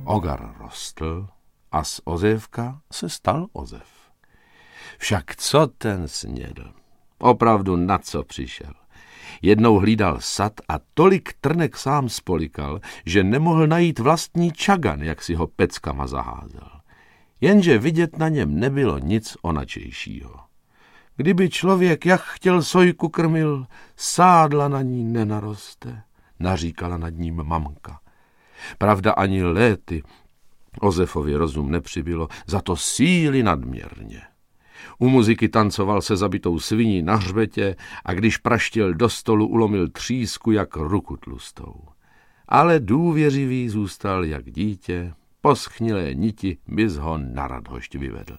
Ogar rostl a z Ozévka se stal Ozef. Však co ten snědl? Opravdu na co přišel? Jednou hlídal sad a tolik trnek sám spolikal, že nemohl najít vlastní čagan, jak si ho peckama zaházel. Jenže vidět na něm nebylo nic onačejšího. Kdyby člověk jak chtěl sojku krmil, sádla na ní nenaroste, naříkala nad ním mamka. Pravda, ani léty Ozefovi rozum nepřibylo, za to síly nadměrně. U muziky tancoval se zabitou sviní na hřbetě a když praštil do stolu, ulomil třísku jak ruku tlustou. Ale důvěřivý zůstal jak dítě, po schnilé niti bys ho na radhošť vyvedl.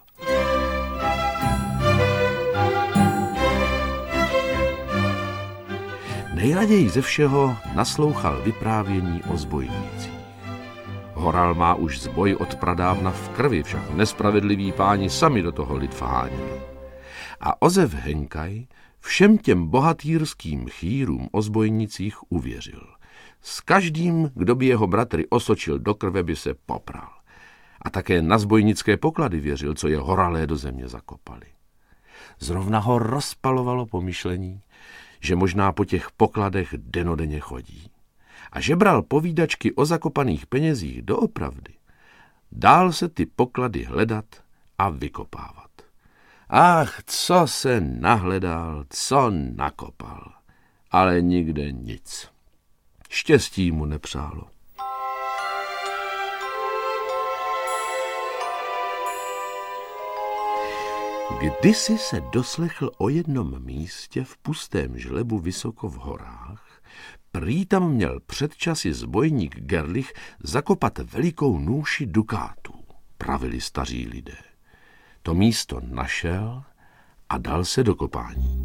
Nejraději ze všeho naslouchal vyprávění o zbojnících. Horal má už zboj od pradávna v krvi, však nespravedliví páni sami do toho lid vháněli. A Ozef Henkaj všem těm bohatýrským chýrům o zbojnicích uvěřil. S každým, kdo by jeho bratry osočil do krve, by se popral. A také na zbojnické poklady věřil, co je horalé do země zakopali. Zrovna ho rozpalovalo pomyšlení, že možná po těch pokladech denodenně chodí. A že bral povídačky o zakopaných penězích doopravdy. Dál se ty poklady hledat a vykopávat. Ach, co se nahledal, co nakopal. Ale nikde nic. Štěstí mu nepřálo. Kdysi se doslechl o jednom místě v pustém žlebu vysoko v horách, prý tam měl před časy zbojník Gerlich zakopat velikou nůši dukátů, pravili staří lidé. To místo našel a dal se do kopání.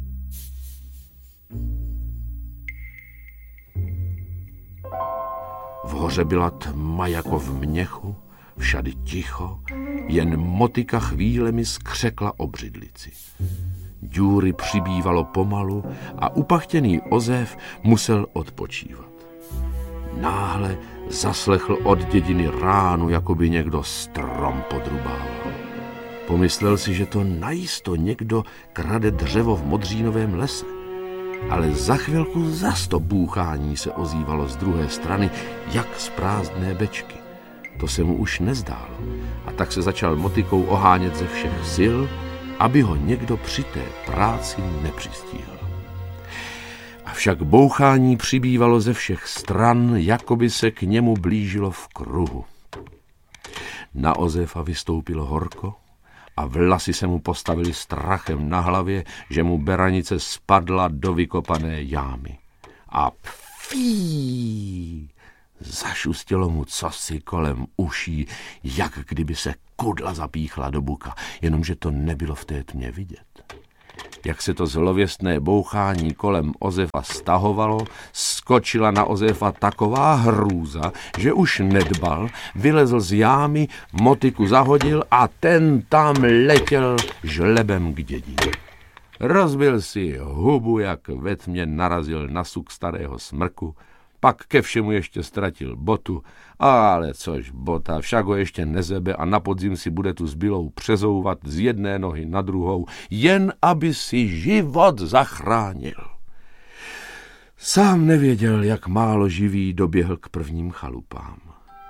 V hoře byla tma jako v měchu, všady ticho, jen motika chvílemi skřekla o břidlici. Důry přibývalo pomalu a upachtěný Ozef musel odpočívat. Náhle zaslechl od dědiny ránu, jako by někdo strom podrubával. Pomyslel si, že to najisto někdo krade dřevo v modřínovém lese. Ale za chvilku zas to bůchání se ozývalo z druhé strany, jak z prázdné bečky. To se mu už nezdálo a tak se začal motikou ohánět ze všech sil, aby ho někdo při té práci nepřistihl. Avšak bouchání přibývalo ze všech stran, jako by se k němu blížilo v kruhu. Na Ozefa vystoupilo horko a vlasy se mu postavily strachem na hlavě, že mu beranice spadla do vykopané jámy. A fí! Zašustilo mu cosi kolem uší, jak kdyby se kudla zapíchla do buka, jenomže to nebylo v té tmě vidět. Jak se to zlověstné bouchání kolem Ozefa stahovalo, skočila na Ozefa taková hrůza, že už nedbal, vylezl z jámy, motiku zahodil a ten tam letěl žlebem k dědině. Rozbil si hubu, jak ve tmě narazil na suk starého smrku, pak ke všemu ještě ztratil botu, ale což bota, však ho ještě nezebe a na podzim si bude tu zbylou přezouvat z jedné nohy na druhou, jen aby si život zachránil. Sám nevěděl, jak málo živý doběhl k prvním chalupám.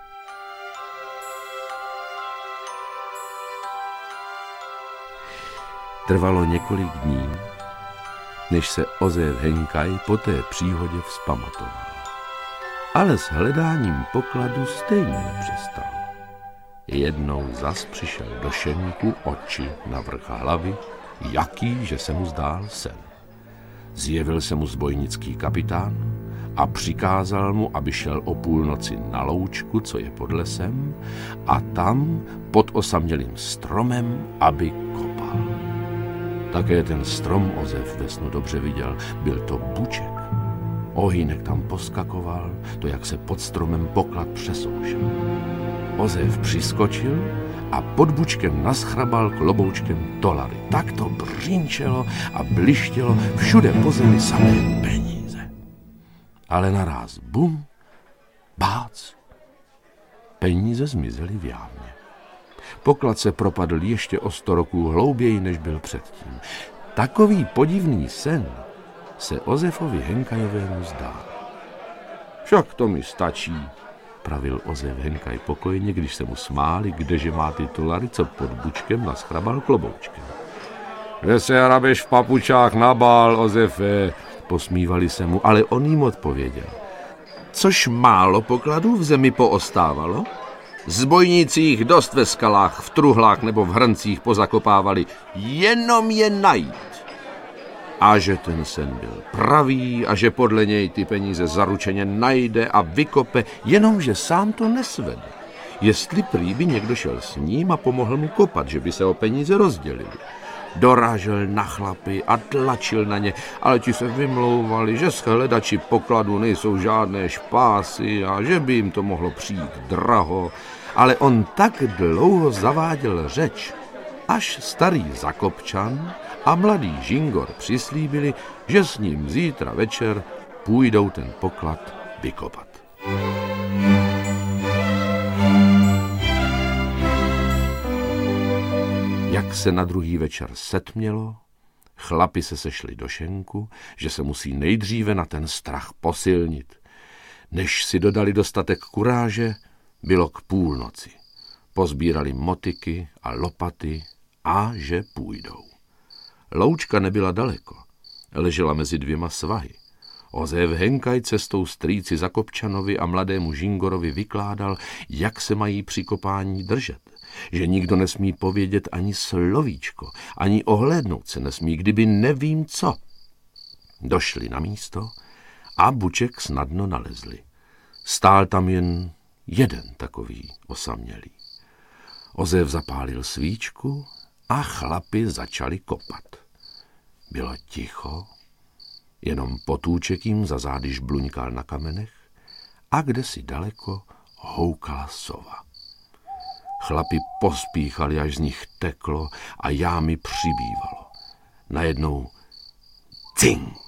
Trvalo několik dní, než se Ozef Henkaj po té příhodě vzpamatoval. Ale s hledáním pokladu stejně nepřestal. Jednou zas přišel do šeníku oči na vrch hlavy, jaký, že se mu zdál sen. Zjevil se mu zbojnický kapitán a přikázal mu, aby šel o půlnoci na loučku, co je pod lesem, a tam pod osamělým stromem, aby kopal. Také ten strom Ozef ve snu dobře viděl, byl to buček. Ohýnek tam poskakoval, to jak se pod stromem poklad přesoušel. Ozef přiskočil a pod bučkem naschrabal kloboučkem dolary. Tak to břínčelo a blištělo, všude po zemi samé peníze. Ale naráz bum, bác peníze zmizely v jámě. Poklad se propadl ještě o 100 roků hlouběji, než byl předtím. Takový podivný sen se Ozefovi Henkajovému zdál. Však to mi stačí, pravil Ozef Henkaj pokojně, když se mu smáli, kdeže má ty tulary, co pod bučkem naschrabal kloboučkem. Že se hrabeš v papučách na bál, Ozefe, posmívali se mu, ale on jim odpověděl. Což málo pokladů v zemi poostávalo? Zbojníci jich dost ve skalách, v truhlách nebo v hrncích pozakopávali, jenom je najít. A že ten sen byl pravý a že podle něj ty peníze zaručeně najde a vykope, jenomže sám to nesvede. Jestli prý by někdo šel s ním a pomohl mu kopat, že by se o peníze rozdělili. Dorážel na chlapy a tlačil na ně, ale ti se vymlouvali, že z hledači pokladu nejsou žádné špásy a že by jim to mohlo přijít draho. Ale on tak dlouho zaváděl řeč, až starý Zakopčan a mladý Žingor přislíbili, že s ním zítra večer půjdou ten poklad vykopat. Jak se na druhý večer setmělo, chlapi se sešli do šenku, že se musí nejdříve na ten strach posilnit. Než si dodali dostatek kuráže, bylo k půlnoci. Pozbírali motyky a lopaty a že půjdou. Loučka nebyla daleko, ležela mezi 2 svahy. Ozef Henkaj cestou strýci Zakopčanovi a mladému Žingorovi vykládal, jak se mají při kopání držet. Že nikdo nesmí povědět ani slovíčko, ani ohlédnout se nesmí, kdyby nevím co. Došli na místo a buček snadno nalezli. Stál tam jen jeden takový osamělý. Ozef zapálil svíčku a chlapi začali kopat. Bylo ticho, jenom potůček jim za zády žbluňkal na kamenech a kdesi daleko houkala sova. Chlapi pospíchali, až z nich teklo a jámy přibývalo. Najednou cink.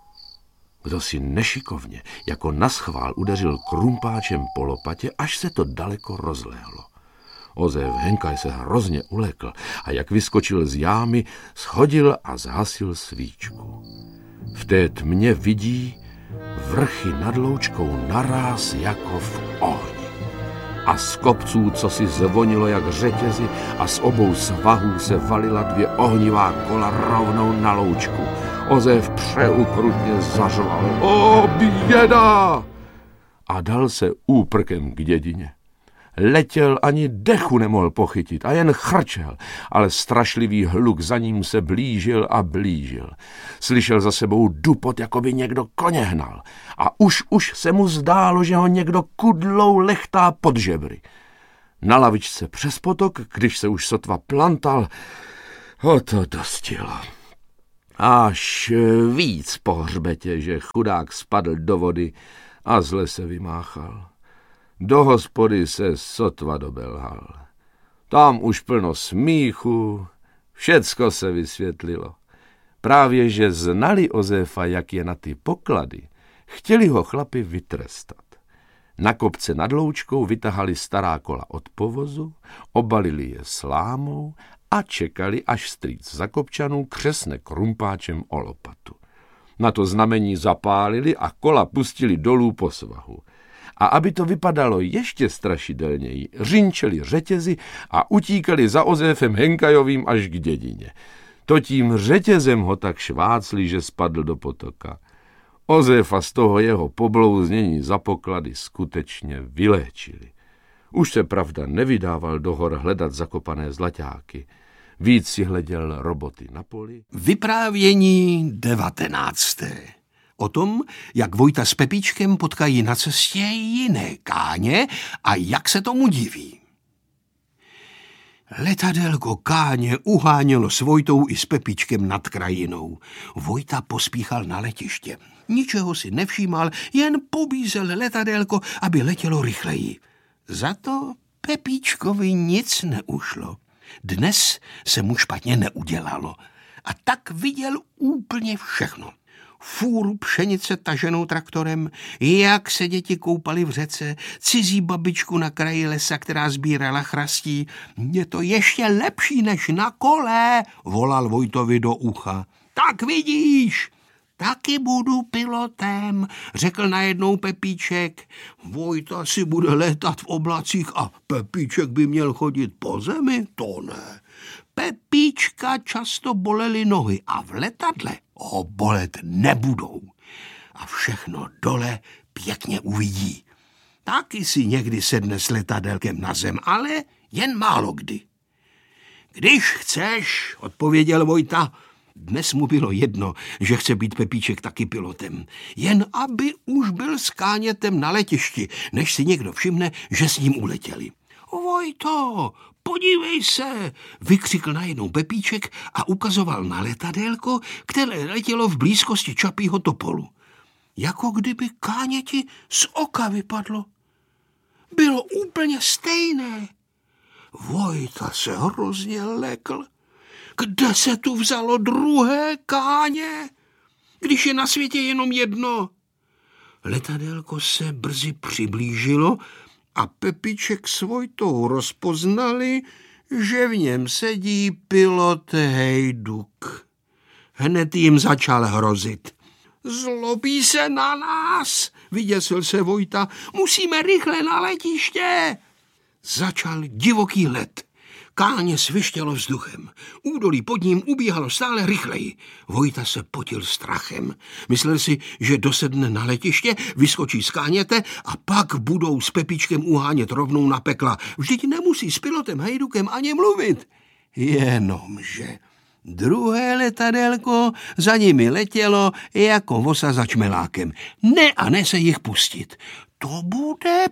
Kdo si nešikovně, jako naschvál, udeřil krumpáčem po lopatě, až se to daleko rozlehlo. Ozef Henkaj se hrozně ulekl a jak vyskočil z jámy, schodil a zhasil svíčku. V té tmě vidí vrchy nad loučkou naráz jako v ohni. A z kopců, co si zvonilo jak řetězy, a z obou svahů se valila 2 ohnivá kola rovnou na loučku. Ozef přeukrutně zařval. O, běda! A dal se úprkem k dědině. Letěl, ani dechu nemohl pochytit a jen chrčel, ale strašlivý hluk za ním se blížil a blížil. Slyšel za sebou dupot, jako by někdo koně hnal a už se mu zdálo, že ho někdo kudlou lechtá pod žebry. Na lavičce přes potok, když se už sotva plantal, ho to dostilo. Až víc po hřbetě, že chudák spadl do vody a zle se vymáchal. Do hospody se sotva dobelhal. Tam už plno smíchu, všecko se vysvětlilo. Právě, že znali Ozefa, jak je na ty poklady, chtěli ho chlapi vytrestat. Na kopce nad loučkou vytahali stará kola od povozu, obalili je slámou a čekali, až strýc Zakopčanů křesne krumpáčem o lopatu. Na to znamení zapálili a kola pustili dolů po svahu. A aby to vypadalo ještě strašidelněji, řinčeli řetězy a utíkali za Ozefem Henkajovým až k dědině. To tím řetězem ho tak švácli, že spadl do potoka. Ozefa z toho jeho poblouznění za poklady skutečně vyléčili. Už se pravda nevydával do hor hledat zakopané zlaťáky. Víc si hleděl roboty na poli. Vyprávění 19. O tom, jak Vojta s Pepíčkem potkají na cestě jiné káně a jak se tomu diví. Letadélko káně uhánělo s Vojtou i s Pepíčkem nad krajinou. Vojta pospíchal na letiště. Ničeho si nevšímal, jen pobízel letadélko, aby letělo rychleji. Za to Pepíčkovi nic neušlo. Dnes se mu špatně neudělalo a tak viděl úplně všechno. fůru pšenice taženou traktorem, jak se děti koupali v řece, cizí babičku na kraji lesa, která sbírala chrastí. Je to ještě lepší než na kole, volal Vojtovi do ucha. Tak vidíš, taky budu pilotem, řekl najednou Pepíček. Vojta si bude létat v oblacích a Pepíček by měl chodit po zemi? To ne. Pepíčka často bolely nohy a v letadle ho bolet nebudou. A všechno dole pěkně uvidí. Taky si někdy sedne s letadelkem na zem, ale jen málo kdy. Když chceš, odpověděl Vojta. Dnes mu bylo jedno, že chce být Pepíček taky pilotem. Jen aby už byl s Kánětem na letišti, než si někdo všimne, že s ním uletěli. Vojto, podívej se, vykřikl najednou Pepíček a ukazoval na letadélko, které letělo v blízkosti Čapího topolu. Jako kdyby Káněti z oka vypadlo. Bylo úplně stejné. Vojta se hrozně lekl. Kde se tu vzalo druhé Káně, když je na světě jenom jedno? Letadélko se brzy přiblížilo a Pepíček s Vojtou rozpoznali, že v něm sedí pilot Hejduk. Hned jim začal hrozit. Zlobí se na nás, vyděsil se Vojta, musíme rychle na letiště. Začal divoký let. Káně svištělo vzduchem. Údolí pod ním ubíhalo stále rychleji. Vojta se potil strachem. Myslel si, že dosedne na letiště, vyskočí z Káněte a pak budou s Pepíčkem uhánět rovnou na pekla. Vždyť nemusí s pilotem Hejdukem ani mluvit. Jenomže druhé letadélko za nimi letělo jako vosa za čmelákem. Ne a ne se jich pustit. To bude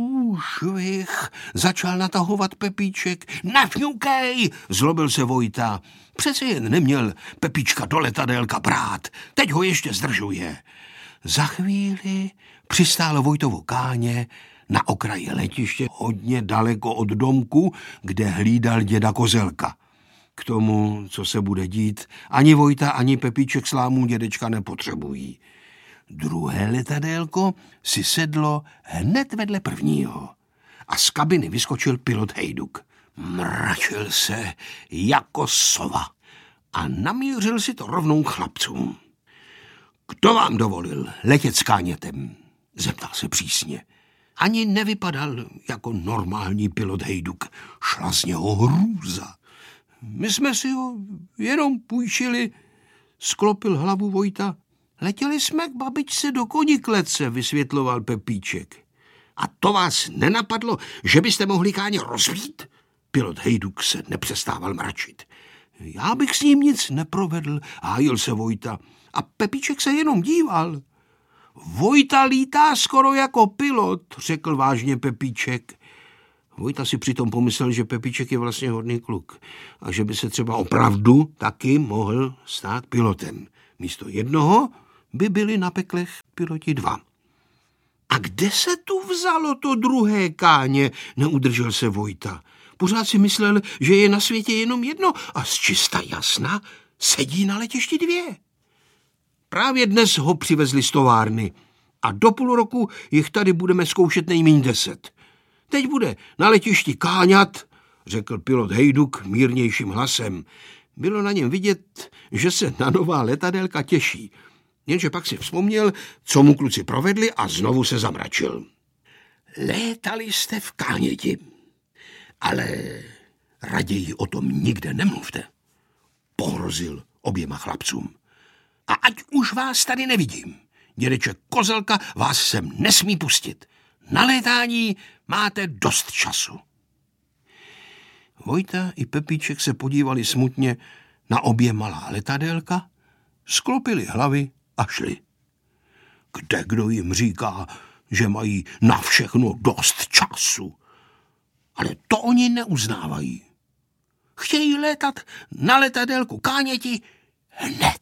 průšvih, začal natahovat Pepíček. Nafňukej, zlobil se Vojta. Přece jen neměl Pepíčka do letadélka brát. Teď ho ještě zdržuje. Za chvíli přistálo Vojtovo Káně na okraji letiště hodně daleko od domku, kde hlídal děda Kozelka. K tomu, co se bude dít, ani Vojta, ani Pepíček slámů dědečka nepotřebují. Druhé letadélko si sedlo hned vedle prvního a z kabiny vyskočil pilot Hejduk. Mračil se jako sova a namířil si to rovnou k chlapcům. Kdo vám dovolil letět s Kánětem? Zeptal se přísně. Ani nevypadal jako normální pilot Hejduk. Šla z něho hrůza. My jsme si ho jenom půjčili, sklopil hlavu Vojta. Letěli jsme k babičce do Koniklece, vysvětloval Pepíček. A to vás nenapadlo, že byste mohli Káně rozbít? Pilot Hejduk se nepřestával mračit. Já bych s ním nic neprovedl, hájil se Vojta. A Pepíček se jenom díval. Vojta lítá skoro jako pilot, řekl vážně Pepíček. Vojta si přitom pomyslel, že Pepíček je vlastně hodný kluk a že by se třeba opravdu taky mohl stát pilotem. Místo jednoho by byli na peklech piloti 2. A kde se tu vzalo to druhé Káně, neudržel se Vojta. Pořád si myslel, že je na světě jenom jedno a z čista jasna sedí na letišti 2. Právě dnes ho přivezli z továrny a do půl roku jich tady budeme zkoušet nejméně 10. Teď bude na letišti káňat, řekl pilot Hejduk mírnějším hlasem. Bylo na něm vidět, že se na nová letadélka těší. Jenže pak si vzpomněl, co mu kluci provedli a znovu se zamračil. Létali jste v Káněti, ale raději o tom nikde nemluvte, pohrozil oběma chlapcům. A ať už vás tady nevidím, dědeček Kozelka vás sem nesmí pustit. Na létání máte dost času. Vojta i Pepíček se podívali smutně na obě malá letadélka, sklopili hlavy a šli. Kde kdo jim říká, že mají na všechno dost času? Ale to oni neuznávají. Chtějí létat na letadélku Káněti hned.